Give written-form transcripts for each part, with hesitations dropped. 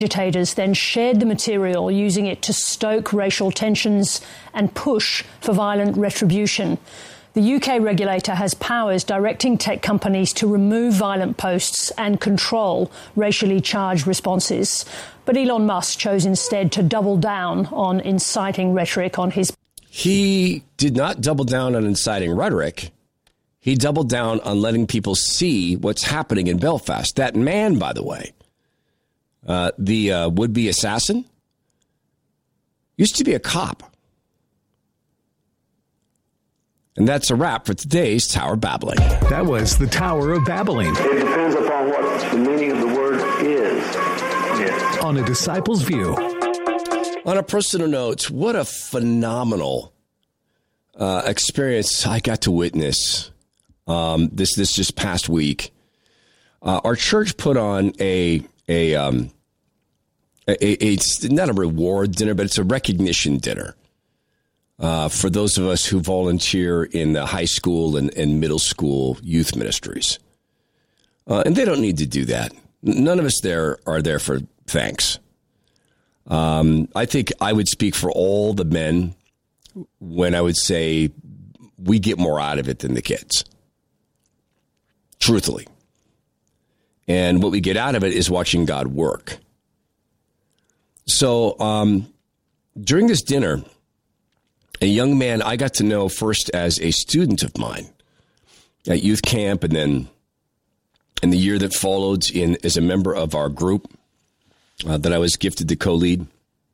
Agitators then shared the material, using it to stoke racial tensions and push for violent retribution. The UK regulator has powers directing tech companies to remove violent posts and control racially charged responses. But Elon Musk chose instead to double down on inciting rhetoric on his... He did not double down on inciting rhetoric. He doubled down on letting people see what's happening in Belfast. That man, by the way, the would-be assassin, used to be a cop. And that's a wrap for today's Tower Babbling. That was the Tower of Babbling. It depends upon what the meaning of the word is. Yes. On A Disciple's View. On a personal note, what a phenomenal experience I got to witness this just past week. Our church put on a not a reward dinner, but it's a recognition dinner for those of us who volunteer in the high school and middle school youth ministries. And they don't need to do that. None of us there are there for thanks. I think I would speak for all the men when I would say we get more out of it than the kids. Truthfully. And what we get out of it is watching God work. So during this dinner, a young man I got to know first as a student of mine at youth camp, and then in the year that followed as a member of our group that I was gifted to co-lead.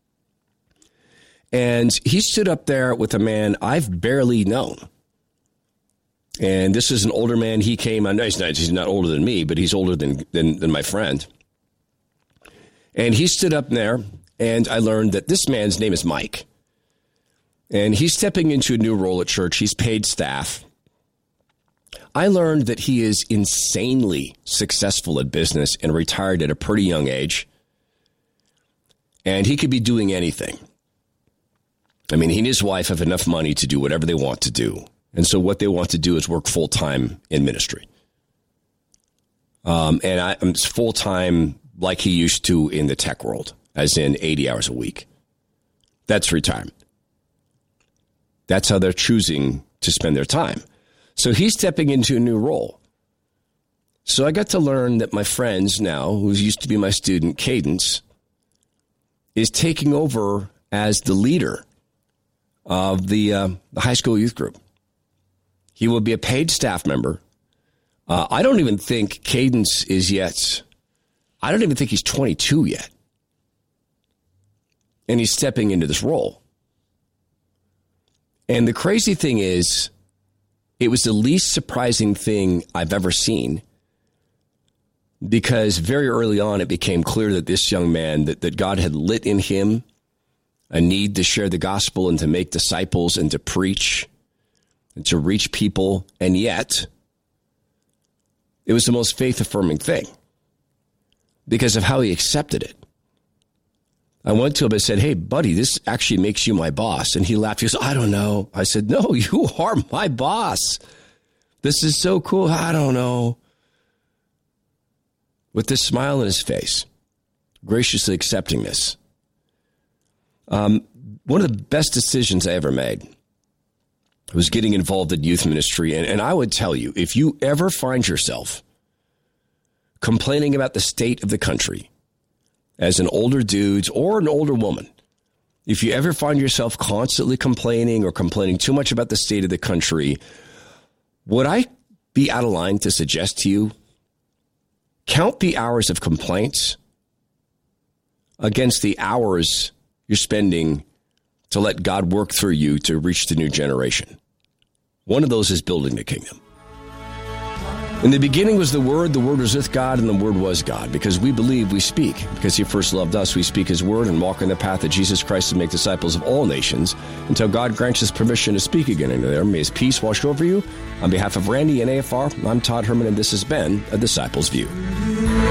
And he stood up there with a man I've barely known. And this is an older man. He came on. He's not older than me, but he's older than my friend. And he stood up there, and I learned that this man's name is Mike. And he's stepping into a new role at church. He's paid staff. I learned that he is insanely successful at business and retired at a pretty young age. And he could be doing anything. I mean, he and his wife have enough money to do whatever they want to do. And so what they want to do is work full-time in ministry. And I'm full-time like he used to in the tech world, as in 80 hours a week. That's retirement. That's how they're choosing to spend their time. So he's stepping into a new role. So I got to learn that my friends now, who used to be my student, Cadence, is taking over as the leader of the high school youth group. He will be a paid staff member. I don't even think Cadence is yet. I don't even think he's 22 yet. And he's stepping into this role. And the crazy thing is, it was the least surprising thing I've ever seen, because very early on it became clear that this young man, that God had lit in him a need to share the gospel and to make disciples and to preach and to reach people. And yet, it was the most faith-affirming thing because of how he accepted it. I went to him and said, "Hey, buddy, this actually makes you my boss." And he laughed. He goes, "I don't know." I said, "No, you are my boss. This is so cool. I don't know." With this smile on his face, graciously accepting this. One of the best decisions I ever made was getting involved in youth ministry. And I would tell you, if you ever find yourself complaining about the state of the country, as an older dude or an older woman, if you ever find yourself constantly complaining or complaining too much about the state of the country, would I be out of line to suggest to you, count the hours of complaints against the hours you're spending to let God work through you to reach the new generation. One of those is building the kingdom. In the beginning was the Word was with God, and the Word was God. Because we believe, we speak. Because he first loved us, we speak his word and walk in the path of Jesus Christ to make disciples of all nations until God grants us permission to speak again into there. May his peace wash over you. On behalf of Randy and AFR, I'm Todd Herman, and this has been A Disciple's View.